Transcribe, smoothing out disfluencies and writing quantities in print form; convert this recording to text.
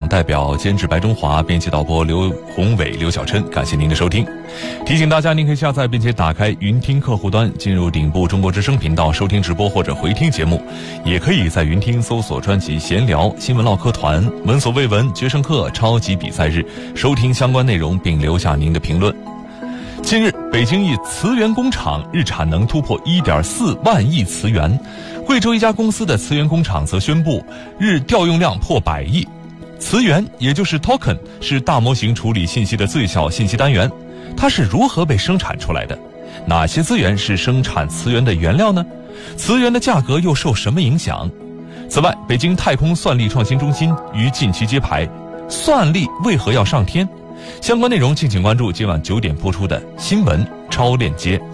代表监制白中华，编辑导播刘宏伟、刘小琛，感谢您的收听。提醒大家，您可以下载并且打开云听客户端，进入顶部中国之声频道收听直播或者回听节目，也可以在云听搜索专辑闲聊、新闻唠嗑团、闻所未闻、决胜课、超级比赛日，收听相关内容并留下您的评论。近日，北京一磁源工厂日产能突破 1.4 万亿磁源，贵州一家公司的磁源工厂则宣布日调用量破100亿。磁源也就是 token 是大模型处理信息的最小信息单元，它是如何被生产出来的？哪些资源是生产磁源的原料呢？磁源的价格又受什么影响？此外，北京太空算力创新中心于近期揭牌，算力为何要上天？相关内容敬请关注今晚9点播出的新闻超链接。